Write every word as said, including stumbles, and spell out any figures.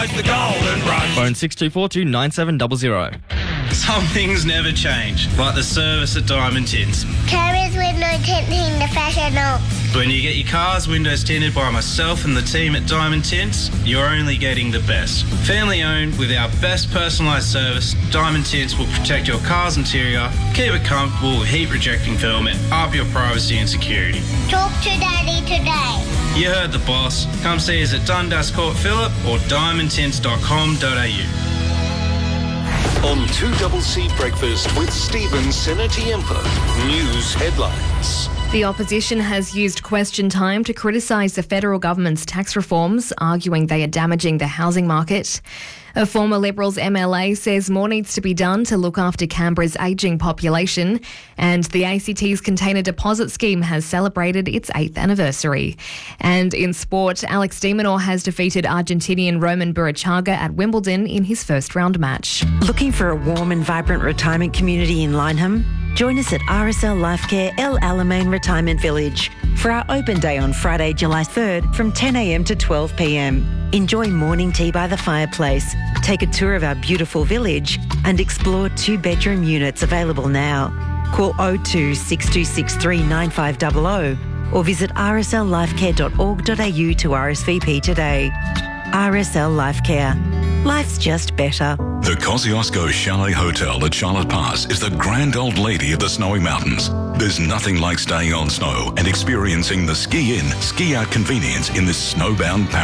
like the golden rush. Phone six two four two nine seven zero zero. Some things never change, like the service at Diamond Tints. Carriers window tinting the professional. When you get your car's windows tinted by myself and the team at Diamond Tints, you're only getting the best. Family owned with our best personalised service, Diamond Tints will protect your car's interior, keep it comfortable with heat rejecting film and up your privacy and security. Talk to Daddy today. You heard the boss. Come see us at Dundas Court Phillip or diamond tints dot com dot a u. On two C C Breakfast with Stephen Senatiempo. News headlines. The opposition has used question time to criticise the federal government's tax reforms, arguing they are damaging the housing market. A former Liberals M L A says more needs to be done to look after Canberra's ageing population, and the A C T's container deposit scheme has celebrated its eighth anniversary. And in sport, Alex de Minaur has defeated Argentinian Roman Burruchaga at Wimbledon in his first round match. Looking for a warm and vibrant retirement community in Lyneham? Join us at R S L Lifecare El Alamein Retirement Village for our open day on Friday, July third from ten a m to twelve p m. Enjoy morning tea by the fireplace, take a tour of our beautiful village and explore two-bedroom units available now. Call oh two six two six three nine five zero zero or visit r s l lifecare dot org dot a u to R S V P today. R S L Lifecare. Life's just better. The Kosciuszko Chalet Hotel at Charlotte Pass is the grand old lady of the snowy mountains. There's nothing like staying on snow and experiencing the ski-in, ski-out convenience in this snowbound